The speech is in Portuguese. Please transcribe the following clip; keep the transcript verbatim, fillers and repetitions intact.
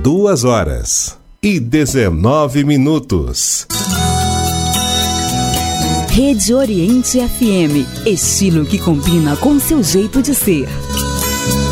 duas horas e dezenove minutos. Rede Oriente F M, estilo que combina com seu jeito de ser.